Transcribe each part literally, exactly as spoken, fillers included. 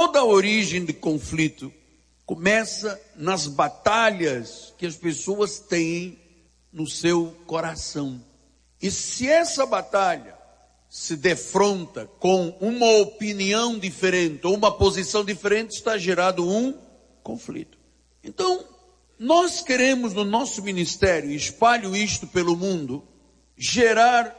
toda a origem de conflito começa nas batalhas que as pessoas têm no seu coração. E se essa batalha se defronta com uma opinião diferente ou uma posição diferente, está gerado um conflito. Então, nós queremos no nosso ministério, e espalho isto pelo mundo, gerar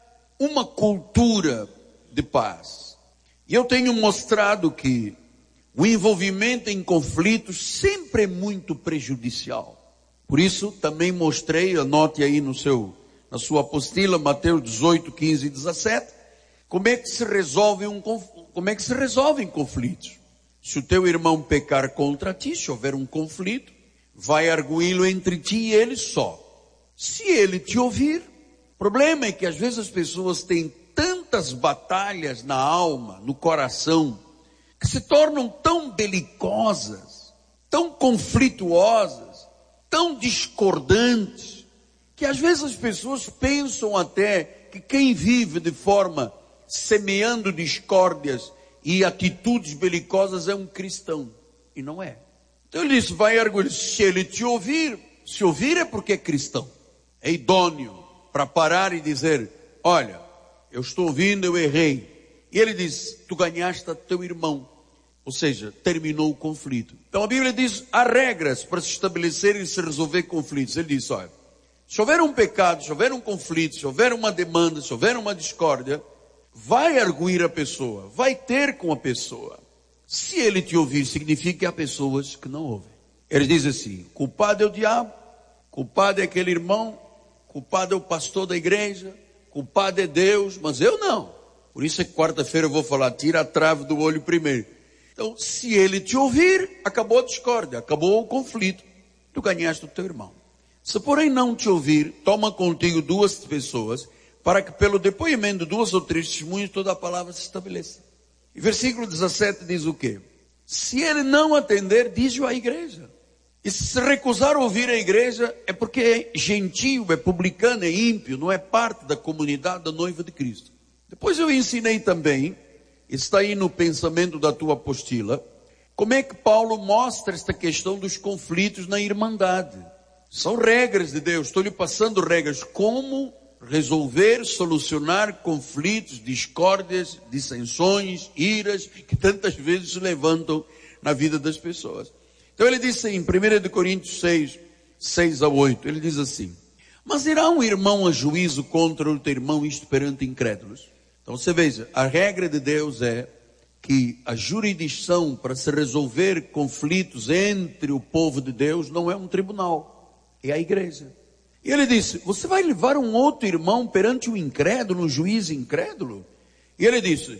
uma cultura de paz. E eu tenho mostrado que o envolvimento em conflitos sempre é muito prejudicial. Por isso, também mostrei, anote aí no seu, na sua apostila, Mateus dezoito, quinze e dezessete, como é que se resolve um, como é que se resolvem conflitos. Se o teu irmão pecar contra ti, se houver um conflito, vai arguí-lo entre ti e ele só. Se ele te ouvir, o problema é que às vezes as pessoas têm tantas batalhas na alma, no coração, que se tornam tão belicosas, tão conflituosas, tão discordantes, que às vezes as pessoas pensam até que quem vive de forma semeando discórdias e atitudes belicosas é um cristão, e não é. Então ele disse, vai arguir, se ele te ouvir, se ouvir é porque é cristão, é idôneo para parar e dizer, olha, eu estou ouvindo, eu errei. E ele diz, tu ganhaste a teu irmão. Ou seja, terminou o conflito. Então a Bíblia diz, há regras para se estabelecer e se resolver conflitos. Ele diz, olha, se houver um pecado, se houver um conflito, se houver uma demanda, se houver uma discórdia, vai arguir a pessoa, vai ter com a pessoa. Se ele te ouvir, significa que há pessoas que não ouvem. Ele diz assim, culpado é o diabo, culpado é aquele irmão, culpado é o pastor da igreja, culpado é Deus, mas eu não. Por isso é que quarta-feira eu vou falar, tira a trave do olho primeiro. Então, se ele te ouvir, acabou a discórdia, acabou o conflito, tu ganhaste o teu irmão. Se porém não te ouvir, toma contigo duas pessoas, para que pelo depoimento de duas ou três testemunhas, toda a palavra se estabeleça. E versículo dezessete diz o quê? Se ele não atender, diz-o à igreja. E se se recusar a ouvir a igreja, é porque é gentio, é publicano, é ímpio, não é parte da comunidade da noiva de Cristo. Depois eu ensinei também, está aí no pensamento da tua apostila, como é que Paulo mostra esta questão dos conflitos na irmandade. São regras de Deus, estou lhe passando regras, como resolver, solucionar conflitos, discórdias, dissensões, iras, que tantas vezes se levantam na vida das pessoas. Então ele diz em primeira Coríntios seis, seis a oito, ele diz assim, mas irá um irmão a juízo contra outro irmão, isto perante incrédulos? Então você veja, a regra de Deus é que a jurisdição para se resolver conflitos entre o povo de Deus não é um tribunal, é a igreja. E ele disse, você vai levar um outro irmão perante o incrédulo, um juiz incrédulo? E ele disse,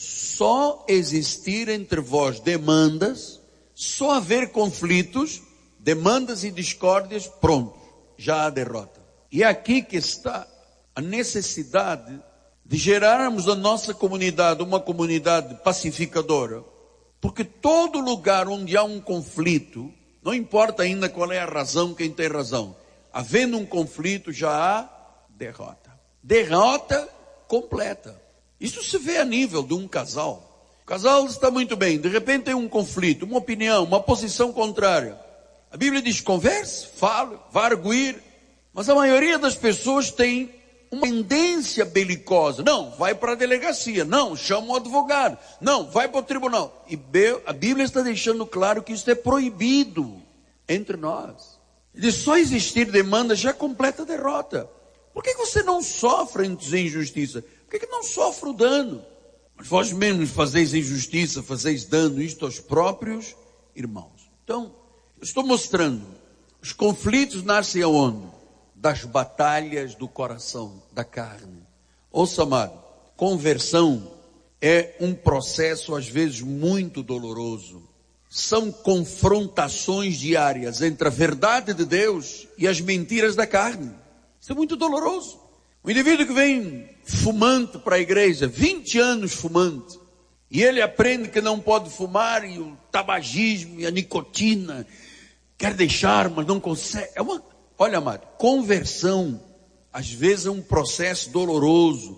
só existir entre vós demandas, só haver conflitos, demandas e discórdias, pronto, já há derrota. E é aqui que está a necessidade de gerarmos na nossa comunidade uma comunidade pacificadora, porque todo lugar onde há um conflito, não importa ainda qual é a razão, quem tem razão, havendo um conflito já há derrota, derrota completa. Isso se vê a nível de um casal. O casal está muito bem, de repente tem um conflito, uma opinião, uma posição contrária. A Bíblia diz, converse, fale, vá arguir, mas a maioria das pessoas tem uma tendência belicosa. Não, vai para a delegacia. Não, chama o advogado. Não, vai para o tribunal. E a Bíblia está deixando claro que isso é proibido entre nós. De só existir demanda já completa derrota. Por que você não sofre injustiça? Por que não sofre o dano? Mas vós mesmos fazeis injustiça, fazeis dano, isto aos próprios irmãos. Então, eu estou mostrando, os conflitos nascem aonde? Das batalhas do coração, da carne. Ouça, amado, conversão é um processo às vezes muito doloroso. São confrontações diárias entre a verdade de Deus e as mentiras da carne. Isso é muito doloroso. O indivíduo que vem fumante para a igreja, vinte anos fumante, e ele aprende que não pode fumar, e o tabagismo e a nicotina, quer deixar, mas não consegue. É uma... Olha, amado, conversão, às vezes é um processo doloroso.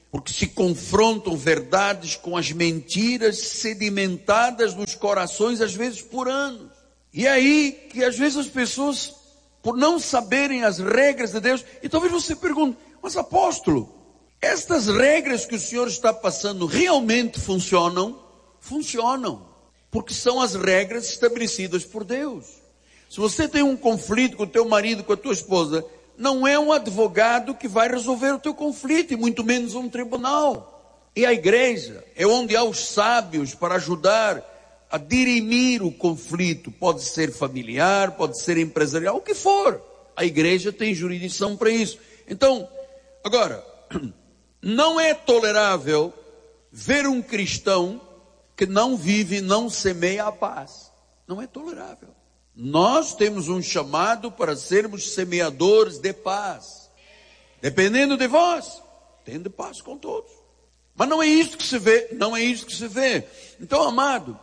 porque se confrontam verdades com as mentiras sedimentadas nos corações, às vezes por anos. E é aí que às vezes as pessoas, por não saberem as regras de Deus, e talvez você pergunte, mas apóstolo, estas regras que o senhor está passando realmente funcionam? Funcionam, porque são as regras estabelecidas por Deus. Se você tem um conflito com o teu marido, com a tua esposa, não é um advogado que vai resolver o teu conflito, e muito menos um tribunal. E a igreja é onde há os sábios para ajudar a dirimir o conflito. Pode ser familiar, pode ser empresarial, o que for. A igreja tem jurisdição para isso. Então, agora, não é tolerável ver um cristão que não vive, não semeia a paz. Não é tolerável. Nós temos um chamado para sermos semeadores de paz. Dependendo de vós, tende paz com todos. Mas não é isso que se vê, não é isso que se vê. Então, amado,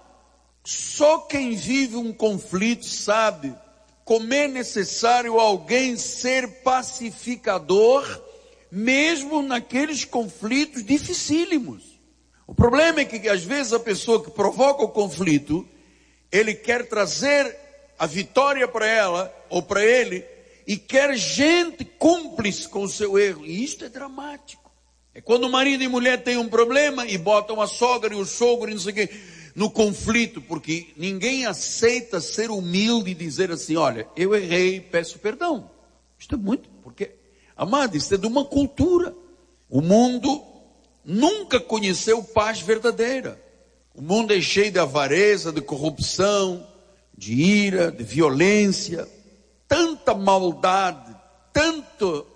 só quem vive um conflito sabe como é necessário alguém ser pacificador, mesmo naqueles conflitos dificílimos. O problema é que às vezes a pessoa que provoca o conflito, ele quer trazer a vitória para ela ou para ele e quer gente cúmplice com o seu erro. E isto é dramático. É quando o marido e mulher têm um problema e botam a sogra e o sogro e não sei o quê no conflito, porque ninguém aceita ser humilde e dizer assim, olha, eu errei, peço perdão. Isto é muito, porque, amado, isso é de uma cultura. O mundo nunca conheceu paz verdadeira. O mundo é cheio de avareza, de corrupção, de ira, de violência, tanta maldade, tanta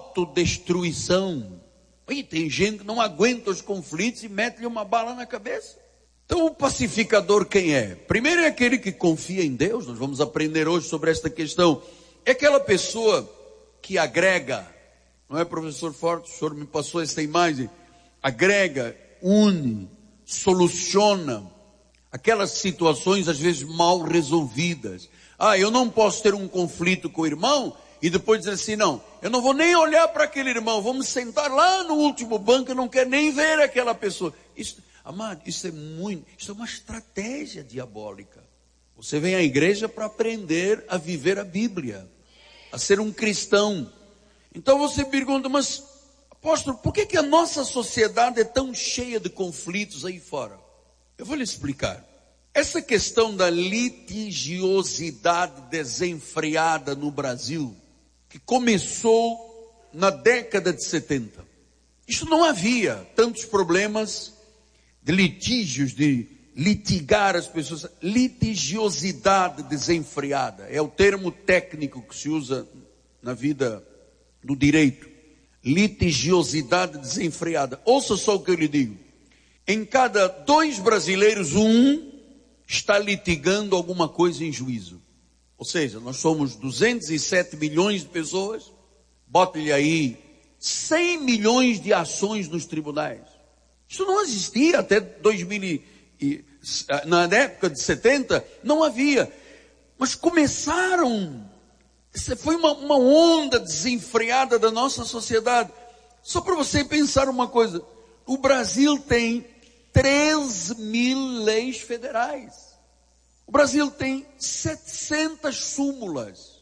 autodestruição. E tem gente que não aguenta os conflitos e mete-lhe uma bala na cabeça. Então o pacificador quem é? Primeiro é aquele que confia em Deus. Nós vamos aprender hoje sobre esta questão. É aquela pessoa que agrega. Não é, professor Forte? O senhor me passou essa imagem. Agrega, une, soluciona aquelas situações às vezes mal resolvidas. Ah, eu não posso ter um conflito com o irmão e depois dizer assim, não, eu não vou nem olhar para aquele irmão, vamos sentar lá no último banco, eu não quero nem ver aquela pessoa. Isso, amado, isso é muito, isso é uma estratégia diabólica. Você vem à igreja para aprender a viver a Bíblia, a ser um cristão. Então você pergunta, mas apóstolo, por que que a nossa sociedade é tão cheia de conflitos aí fora? Eu vou lhe explicar. Essa questão da litigiosidade desenfreada no Brasil, que começou na década de setenta. Isso não havia tantos problemas de litígios, de litigar as pessoas. Litigiosidade desenfreada é o termo técnico que se usa na vida do direito. Litigiosidade desenfreada. Ouça só o que eu lhe digo. Em cada dois brasileiros, um está litigando alguma coisa em juízo. Ou seja, nós somos duzentos e sete milhões de pessoas, bota-lhe aí cem milhões de ações nos tribunais. Isso não existia até dois mil e, na época de setenta, não havia. Mas começaram, isso foi uma, uma onda desenfreada da nossa sociedade. Só para você pensar uma coisa, o Brasil tem treze mil leis federais. O Brasil tem setecentas súmulas,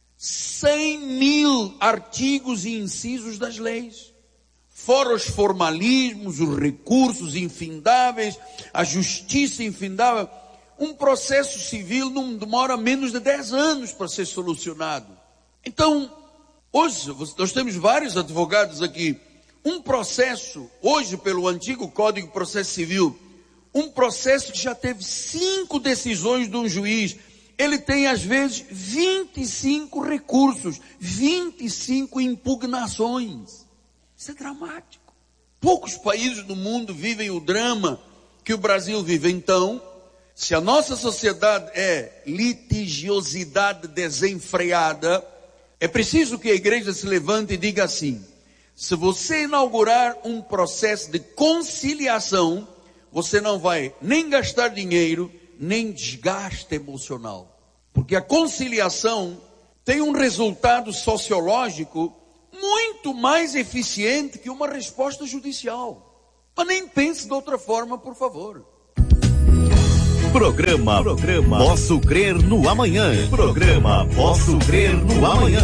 cem mil artigos e incisos das leis. Fora os formalismos, os recursos infindáveis, a justiça infindável. Um processo civil não demora menos de dez anos para ser solucionado. Então, hoje, nós temos vários advogados aqui. Um processo, hoje pelo antigo Código de Processo Civil, um processo que já teve cinco decisões de um juiz, ele tem às vezes vinte e cinco recursos, vinte e cinco impugnações. Isso é dramático. Poucos países do mundo vivem o drama que o Brasil vive. Então, se a nossa sociedade é litigiosidade desenfreada, é preciso que a igreja se levante e diga assim: se você inaugurar um processo de conciliação, você não vai nem gastar dinheiro, nem desgaste emocional. Porque a conciliação tem um resultado sociológico muito mais eficiente que uma resposta judicial. Mas nem pense de outra forma, por favor. Programa, programa Posso Crer no Amanhã. Programa Posso Crer no Amanhã.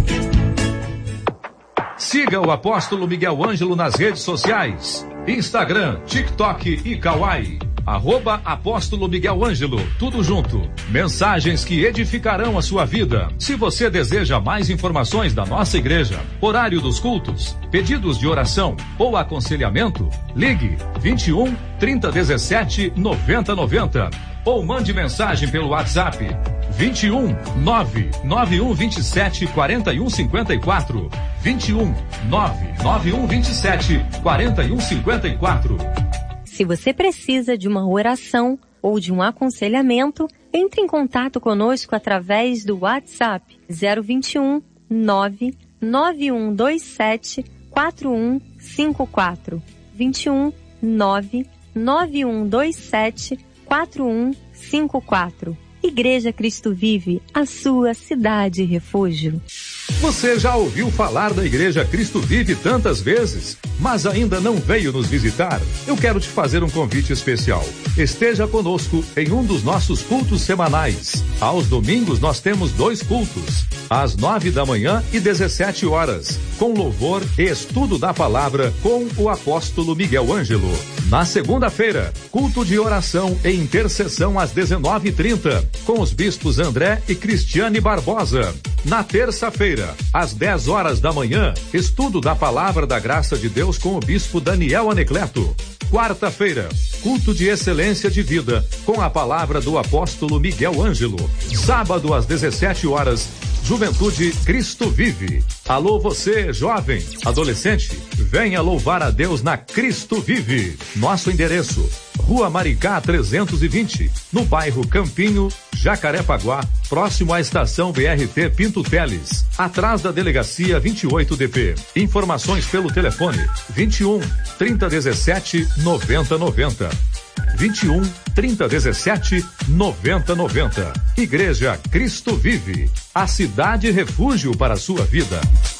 Siga o Apóstolo Miguel Ângelo nas redes sociais. Instagram, TikTok e Kawaii. Arroba Apóstolo Miguel Ângelo, tudo junto. Mensagens que edificarão a sua vida. Se você deseja mais informações da nossa igreja, horário dos cultos, pedidos de oração ou aconselhamento, ligue vinte e um, trinta, dezessete, noventa, noventa ou mande mensagem pelo WhatsApp vinte e um, nove nove um vinte e sete, quarenta e um cinquenta e quatro. vinte e um, nove nove um vinte e sete, quarenta e um cinquenta e quatro. Se você precisa de uma oração ou de um aconselhamento, entre em contato conosco através do WhatsApp zero vinte e um, nove nove um dois sete, quatro um cinco quatro. vinte e um, nove nove um dois sete, quatro um cinco quatro. Igreja Cristo Vive, a sua cidade refúgio. Você já ouviu falar da Igreja Cristo Vive tantas vezes, mas ainda não veio nos visitar? Eu quero te fazer um convite especial. Esteja conosco em um dos nossos cultos semanais. Aos domingos nós temos dois cultos, às nove da manhã e dezessete horas, com louvor e estudo da palavra com o apóstolo Miguel Ângelo. Na segunda-feira, culto de oração e intercessão às dezenove e trinta, com os bispos André e Cristiane Barbosa. Na terça-feira, às dez horas da manhã, estudo da palavra da graça de Deus com o bispo Daniel Anecleto. Quarta-feira, culto de excelência de vida, com a palavra do apóstolo Miguel Ângelo. Sábado, às dezessete horas, Juventude Cristo Vive. Alô você, jovem, adolescente, venha louvar a Deus na Cristo Vive. Nosso endereço, Rua Maricá trezentos e vinte, no bairro Campinho, Jacarepaguá, próximo à estação B R T Pinto Teles, atrás da delegacia vinte e oito D P. Informações pelo telefone vinte e um, trinta, dezessete, noventa, noventa. vinte e um, trinta, dezessete, noventa, noventa. Igreja Cristo Vive, a cidade refúgio para a sua vida.